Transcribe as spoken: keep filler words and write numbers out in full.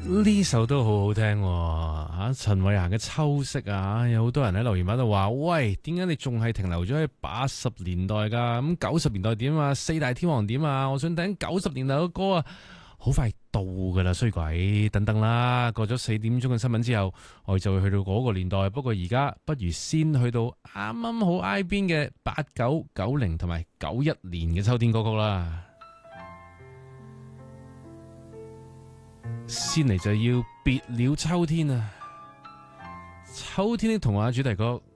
呢首都好好聽喎，吓陳慧嫻嘅《秋色》啊，有好多人喺留言板度話：喂，點解你仲係停留咗喺八十年代噶？咁九十年代點啊？四大天王點啊？我想聽九十年代嘅歌啊，好快到噶啦，衰鬼！等等啦，過咗四點鐘嘅新聞之後，我哋就會去到嗰個年代。不過而家不如先去到啱啱好挨邊嘅八九、九零同埋九一年嘅秋天歌曲啦。先嚟就要別了秋天啊！秋天的童話主題曲